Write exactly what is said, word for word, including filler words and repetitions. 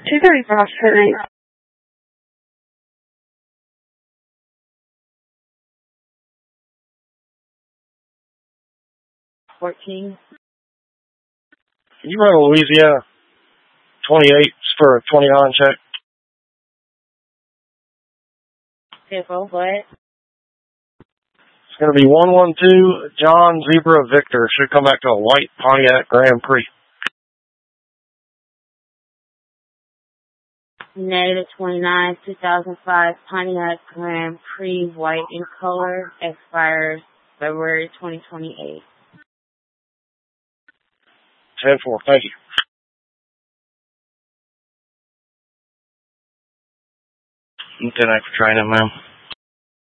two thirty-five, turn eight. fourteen. You run a Louisiana twenty-eight for a twenty-nine check. Vehicle, what? It's going to be one one two John Zebra Victor. Should come back to a white Pontiac Grand Prix. Negative twenty-nine, two thousand five Pontiac Grand Prix, white in color, expires February twenty twenty-eight. ten four, thank you. Lieutenant for training, ma'am.